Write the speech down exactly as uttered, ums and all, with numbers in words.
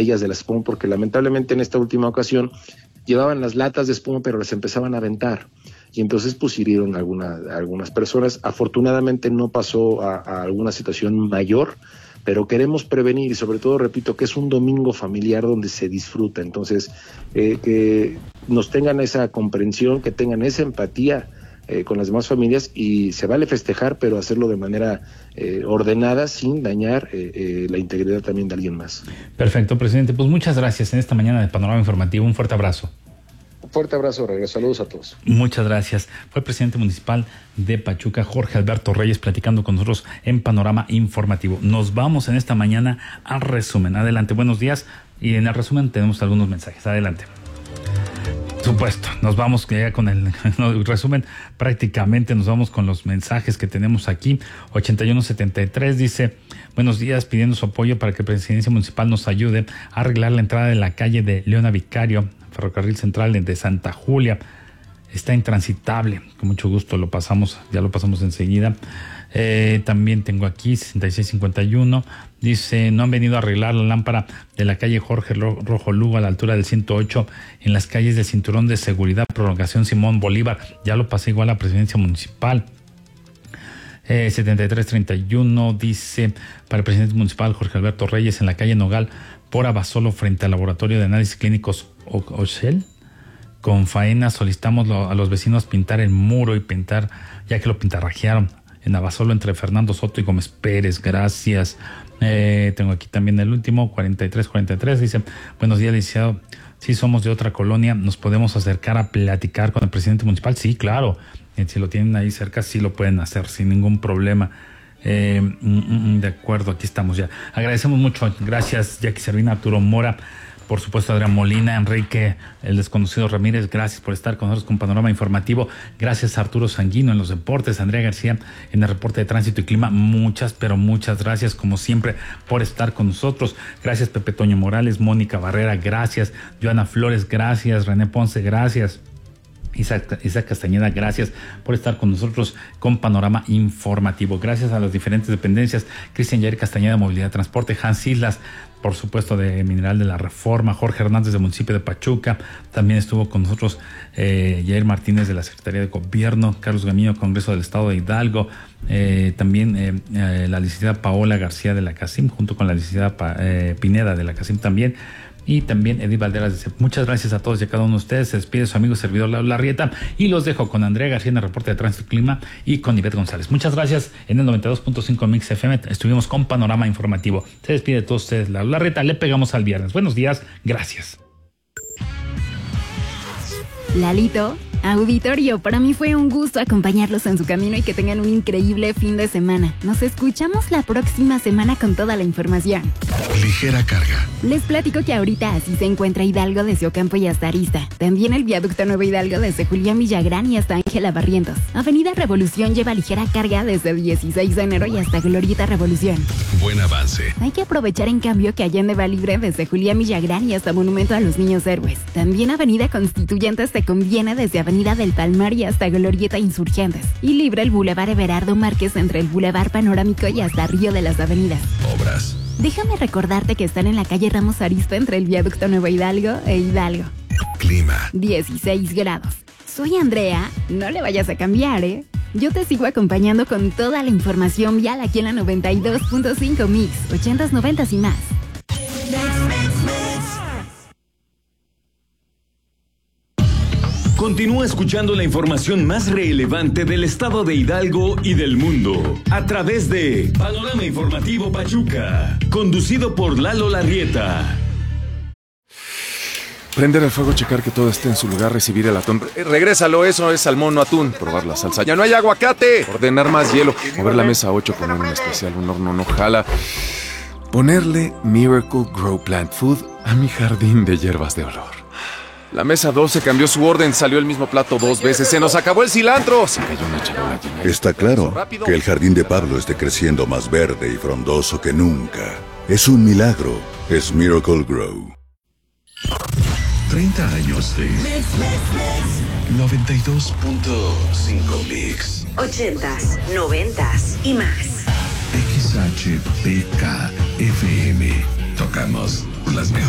botellas de la espuma, porque lamentablemente en esta última ocasión llevaban las latas de espuma, pero las empezaban a aventar. Y entonces pues hirieron alguna, algunas personas. Afortunadamente no pasó a, a alguna situación mayor, pero queremos prevenir y sobre todo, repito, que es un domingo familiar donde se disfruta. Entonces, eh, que nos tengan esa comprensión, que tengan esa empatía eh, con las demás familias, y se vale festejar, pero hacerlo de manera eh, ordenada, sin dañar eh, eh, la integridad también de alguien más. Perfecto, presidente. Pues muchas gracias en esta mañana de Panorama Informativo. Un fuerte abrazo. Fuerte abrazo, regreso. Saludos a todos. Muchas gracias. Fue el presidente municipal de Pachuca, Jorge Alberto Reyes, platicando con nosotros en Panorama Informativo. Nos vamos en esta mañana al resumen. Adelante, buenos días. Y en el resumen tenemos algunos mensajes. Adelante. Supuesto, nos vamos ya con el, el resumen, prácticamente nos vamos con los mensajes que tenemos aquí. ochenta y uno setenta y tres dice: buenos días, pidiendo su apoyo para que Presidencia Municipal nos ayude a arreglar la entrada de la calle de Leona Vicario, Ferrocarril Central de Santa Julia. Está intransitable, con mucho gusto lo pasamos, ya lo pasamos enseguida. Eh, también tengo aquí sesenta y seis cincuenta y uno, dice: no han venido a arreglar la lámpara de la calle Jorge Rojo Lugo a la altura del ciento ocho, en las calles del Cinturón de Seguridad, Prolongación Simón Bolívar. Ya lo pasé igual a la Presidencia Municipal. Eh, setenta y tres treinta y uno dice: para el presidente municipal Jorge Alberto Reyes, en la calle Nogal por Abasolo, frente al laboratorio de análisis clínicos Oshel, con faena solicitamos lo, a los vecinos pintar el muro y pintar, ya que lo pintarrajearon en Abasolo entre Fernando Soto y Gómez Pérez. Gracias. Eh, tengo aquí también el último, cuarenta y tres cuarenta y tres, dice: buenos días, licenciado. Si somos de otra colonia, ¿nos podemos acercar a platicar con el presidente municipal? Sí, claro. Eh, si lo tienen ahí cerca, sí lo pueden hacer sin ningún problema. Eh, mm, mm, de acuerdo, aquí estamos ya. Agradecemos mucho. Gracias, Jackie Servina, Arturo Mora. Por supuesto, Adrián Molina, Enrique, el desconocido Ramírez, gracias por estar con nosotros con Panorama Informativo. Gracias a Arturo Sanguino en los deportes, Andrea García en el reporte de tránsito y clima. Muchas, pero muchas gracias, como siempre, por estar con nosotros. Gracias, Pepe Toño Morales, Mónica Barrera, gracias. Joana Flores, gracias. René Ponce, gracias. Isaac, Isaac Castañeda, gracias por estar con nosotros con Panorama Informativo. Gracias a las diferentes dependencias: Cristian Jair Castañeda, Movilidad y Transporte; Hans Islas, por supuesto, de Mineral de la Reforma; Jorge Hernández, del municipio de Pachuca. También estuvo con nosotros eh, Jair Martínez, de la Secretaría de Gobierno; Carlos Gamillo, Congreso del Estado de Hidalgo; eh, también eh, eh, la licenciada Paola García de la CACIM, junto con la licenciada pa, eh, Pineda de la CACIM también. Y también Edith Valderas dice: muchas gracias a todos y a cada uno de ustedes. Se despide su amigo servidor Lalo Larrieta, y los dejo con Andrea García en el reporte de tránsito y clima y con Ivette González. Muchas gracias. En el noventa y dos punto cinco Mix F M estuvimos con Panorama Informativo. Se despide de todos ustedes Lalo Larrieta. Le pegamos al viernes. Buenos días. Gracias. Lalito, auditorio, para mí fue un gusto acompañarlos en su camino y que tengan un increíble fin de semana. Nos escuchamos la próxima semana con toda la información. Ligera carga. Les platico que ahorita así se encuentra Hidalgo desde Ocampo y hasta Arista. También el viaducto Nuevo Hidalgo desde Julián Villagrán y hasta Ángela Barrientos. Avenida Revolución lleva ligera carga desde el dieciséis de enero y hasta Glorieta Revolución. Buen avance. Hay que aprovechar en cambio que Allende va libre desde Julián Villagrán y hasta Monumento a los Niños Héroes. También Avenida Constituyentes te conviene desde Avenida del Palmar y hasta Glorieta Insurgentes. Y libre el Boulevard Everardo Márquez entre el Boulevard Panorámico y hasta Río de las Avenidas. Obras. Déjame recordarte que están en la calle Ramos Arizpe entre el viaducto Nuevo Hidalgo e Hidalgo. Clima. dieciséis grados. Soy Andrea, no le vayas a cambiar, ¿eh? Yo te sigo acompañando con toda la información vial aquí en la noventa y dos punto cinco Mix, ochentas, noventas y más. Continúa escuchando la información más relevante del estado de Hidalgo y del mundo a través de Panorama Informativo Pachuca, conducido por Lalo Larrieta. Prender el fuego, checar que todo esté en su lugar, recibir el atún. Eh, regrésalo, eso es salmón, no atún. Probar la salsa. ¡Ya no hay aguacate! Ordenar más hielo. Mover la mesa ocho, poner un especial, un horno no jala. Ponerle Miracle Grow Plant Food a mi jardín de hierbas de olor. La mesa doce cambió su orden, salió el mismo plato dos veces. ¡Se nos acabó el cilantro! Se cayó una charola llena. Está claro que el jardín de Pablo esté creciendo más verde y frondoso que nunca. Es un milagro. Es Miracle Grow. treinta años de noventa y dos punto cinco Mix. ochentas, noventas y más. X H P K F M. Tocamos las mejores.